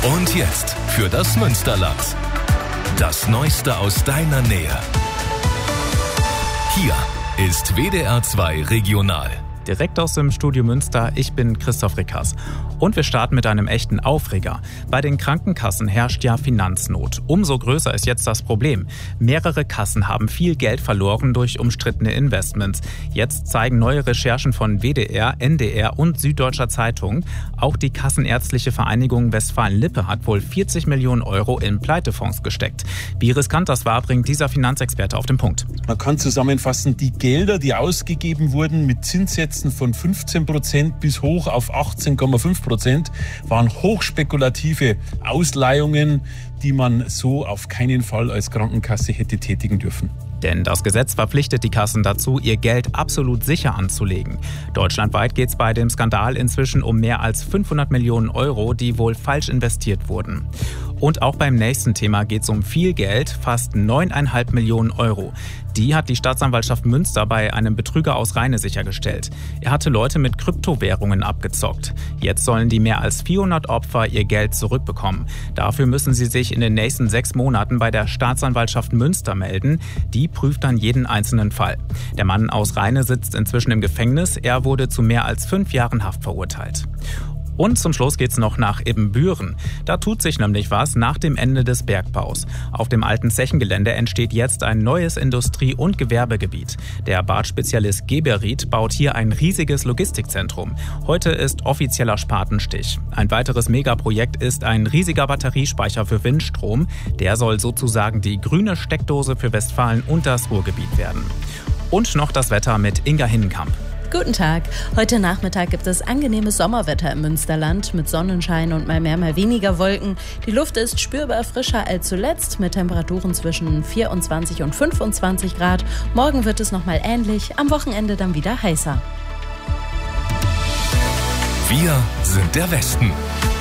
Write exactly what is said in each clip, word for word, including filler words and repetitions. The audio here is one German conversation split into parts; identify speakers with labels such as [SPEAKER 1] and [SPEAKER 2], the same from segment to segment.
[SPEAKER 1] Und jetzt für das Münsterland. Das Neueste aus deiner Nähe. Hier ist W D R zwei Regional.
[SPEAKER 2] Direkt aus dem Studio Münster, ich bin Christoph Rickers. Und wir starten mit einem echten Aufreger. Bei den Krankenkassen herrscht ja Finanznot. Umso größer ist jetzt das Problem. Mehrere Kassen haben viel Geld verloren durch umstrittene Investments. Jetzt zeigen neue Recherchen von W D R, N D R und Süddeutscher Zeitung. Auch die Kassenärztliche Vereinigung Westfalen-Lippe hat wohl vierzig Millionen Euro in Pleitefonds gesteckt. Wie riskant das war, bringt dieser Finanzexperte auf den Punkt.
[SPEAKER 3] Man kann zusammenfassen, die Gelder, die ausgegeben wurden mit Zinssätzen von fünfzehn Prozent bis hoch auf achtzehn Komma fünf Prozent, waren hochspekulative Ausleihungen, die man so auf keinen Fall als Krankenkasse hätte tätigen dürfen.
[SPEAKER 2] Denn das Gesetz verpflichtet die Kassen dazu, ihr Geld absolut sicher anzulegen. Deutschlandweit geht es bei dem Skandal inzwischen um mehr als fünfhundert Millionen Euro, die wohl falsch investiert wurden. Und auch beim nächsten Thema geht es um viel Geld, fast neuneinhalb Millionen Euro. Die hat die Staatsanwaltschaft Münster bei einem Betrüger aus Rheine sichergestellt. Er hatte Leute mit Kryptowährungen abgezockt. Jetzt sollen die mehr als vierhundert Opfer ihr Geld zurückbekommen. Dafür müssen sie sich in den nächsten sechs Monaten bei der Staatsanwaltschaft Münster melden. Die prüft dann jeden einzelnen Fall. Der Mann aus Rheine sitzt inzwischen im Gefängnis. Er wurde zu mehr als fünf Jahren Haft verurteilt. Und zum Schluss geht's noch nach Ibbenbüren. Da tut sich nämlich was nach dem Ende des Bergbaus. Auf dem alten Zechengelände entsteht jetzt ein neues Industrie- und Gewerbegebiet. Der Bartspezialist Geberit baut hier ein riesiges Logistikzentrum. Heute ist offizieller Spatenstich. Ein weiteres Megaprojekt ist ein riesiger Batteriespeicher für Windstrom. Der soll sozusagen die grüne Steckdose für Westfalen und das Ruhrgebiet werden. Und noch das Wetter mit Inga Hinnenkamp.
[SPEAKER 4] Guten Tag. Heute Nachmittag gibt es angenehmes Sommerwetter im Münsterland mit Sonnenschein und mal mehr, mal weniger Wolken. Die Luft ist spürbar frischer als zuletzt mit Temperaturen zwischen vierundzwanzig und fünfundzwanzig Grad. Morgen wird es nochmal ähnlich, am Wochenende dann wieder heißer.
[SPEAKER 1] Wir sind der Westen.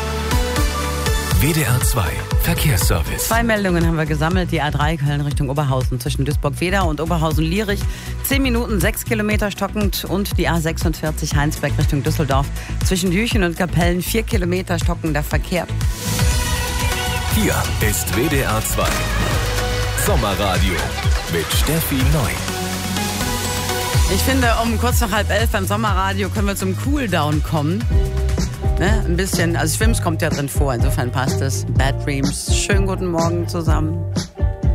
[SPEAKER 1] W D R zwei Verkehrsservice.
[SPEAKER 5] Zwei Meldungen haben wir gesammelt. Die A drei Köln Richtung Oberhausen zwischen Duisburg-Wedau und Oberhausen-Lierich. zehn Minuten, sechs Kilometer stockend. Und die A sechsundvierzig Heinsberg Richtung Düsseldorf zwischen Jüchen und Kapellen. vier Kilometer stockender Verkehr.
[SPEAKER 1] Hier ist W D R zwei Sommerradio mit Steffi Neu.
[SPEAKER 5] Ich finde, um kurz nach halb elf beim Sommerradio können wir zum Cooldown kommen. Ne, ein bisschen, also Schwimms kommt ja drin vor, insofern passt es. Bad Dreams, schönen guten Morgen zusammen.